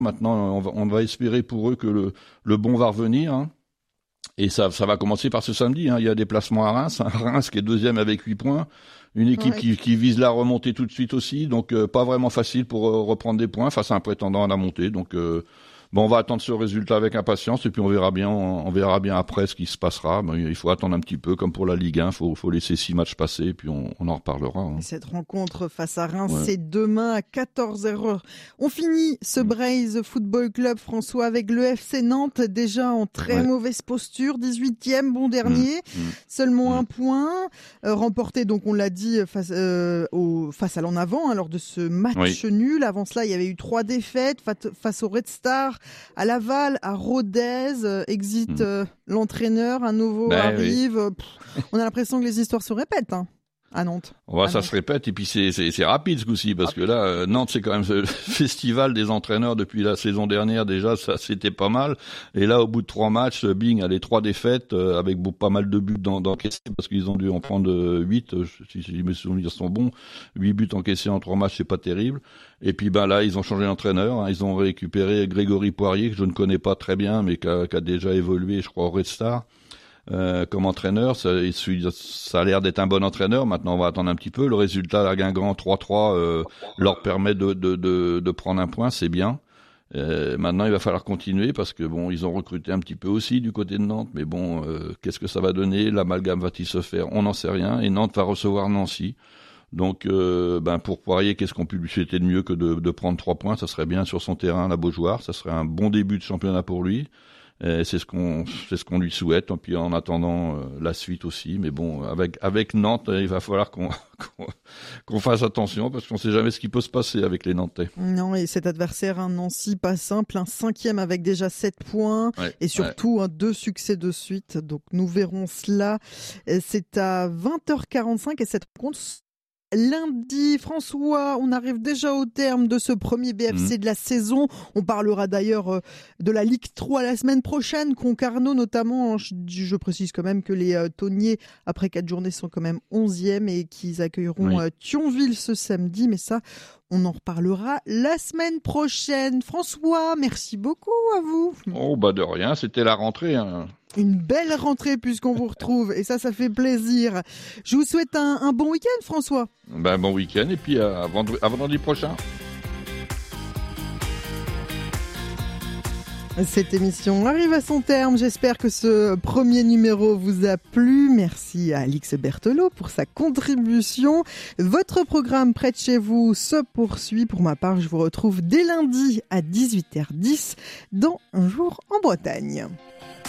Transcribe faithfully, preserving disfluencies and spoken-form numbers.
Maintenant, on va, on va espérer pour eux que le, le bon va revenir. Hein. Et ça, ça va commencer par ce samedi. Hein. Il y a des placements à Reims. Hein. Reims qui est deuxième avec huit points. Une équipe ouais. qui, qui vise la remontée tout de suite aussi. Donc, euh, pas vraiment facile pour euh, reprendre des points face à un prétendant à la montée. Donc, euh, bon, on va attendre ce résultat avec impatience. Et puis, on verra bien, on, on verra bien après ce qui se passera. Bon, il faut attendre un petit peu, comme pour la Ligue un. Il faut, faut laisser six matchs passer. Et puis, on, on en reparlera. Hein. Cette rencontre face à Reims, ouais. c'est demain à quatorze heures. On finit ce Braise Football Club, François, avec le F C Nantes, déjà en très ouais. mauvaise posture. dix-huitième, bon dernier. Mmh. Mmh. Seulement mmh. un point. Euh, remporté, donc, on l'a dit, face, euh, au, face à l'en avant, hein, lors de ce match oui. nul. Avant cela, il y avait eu trois défaites face, face au Red Star, à Laval, à Rodez. Euh, exit mmh. euh, l'entraîneur, un nouveau ben, arrive. Oui. Pff, on a l'impression que les histoires se répètent. Hein. À Nantes. Ouais, à ça Nantes. se répète et puis c'est, c'est, c'est rapide ce coup-ci parce que là, euh, Nantes c'est quand même le festival des entraîneurs depuis la saison dernière déjà, ça c'était pas mal. Et là, au bout de trois matchs, bing, les trois défaites euh, avec bon, pas mal de buts d'encaissés parce qu'ils ont dû en prendre huit, euh, si, si mes souvenirs sont bons, huit buts encaissés en trois matchs, c'est pas terrible. Et puis ben là, ils ont changé d'entraîneur, hein, ils ont récupéré Grégory Poirier que je ne connais pas très bien, mais qui a, qui a déjà évolué, je crois, au Red Star. Euh, comme entraîneur, ça, ça a l'air d'être un bon entraîneur. Maintenant, on va attendre un petit peu. Le résultat à Guingamp trois trois euh, leur permet de, de, de, de prendre un point, c'est bien. Euh, maintenant, il va falloir continuer parce que bon, ils ont recruté un petit peu aussi du côté de Nantes, mais bon, euh, qu'est-ce que ça va donner? L'amalgame va-t-il se faire? On n'en sait rien. Et Nantes va recevoir Nancy. Donc, euh, ben pour Poirier, qu'est-ce qu'on peut lui souhaiter de mieux que de, de prendre trois points? Ça serait bien sur son terrain, la Beaujoire. Ça serait un bon début de championnat pour lui. Et c'est ce qu'on, c'est ce qu'on lui souhaite. Et puis en attendant euh, la suite aussi. Mais bon, avec avec Nantes, il va falloir qu'on qu'on, qu'on fasse attention parce qu'on ne sait jamais ce qui peut se passer avec les Nantais. Non, et cet adversaire, un Nancy, pas simple, un cinquième avec déjà sept points ouais, et surtout ouais. un deux succès de suite. Donc nous verrons cela. C'est à vingt heures quarante-cinq et cette rencontre. Lundi, François, on arrive déjà au terme de ce premier B F C mmh. de la saison. On parlera d'ailleurs de la Ligue trois la semaine prochaine, Concarneau notamment. Je, je précise quand même que les euh, Tonniers, après quatre journées, sont quand même onzième et qu'ils accueilleront oui. euh, Thionville ce samedi. Mais ça, on en reparlera la semaine prochaine. François, merci beaucoup à vous. Oh, bah de rien, c'était la rentrée, hein. Une belle rentrée puisqu'on vous retrouve et ça, ça fait plaisir. Je vous souhaite un, un bon week-end, François. Ben, bon week-end et puis à vendredi, à vendredi prochain. Cette émission arrive à son terme. J'espère que ce premier numéro vous a plu. Merci à Alix Berthelot pour sa contribution. Votre programme près de chez vous se poursuit. Pour ma part, je vous retrouve dès lundi à dix-huit heures dix dans Un jour en Bretagne.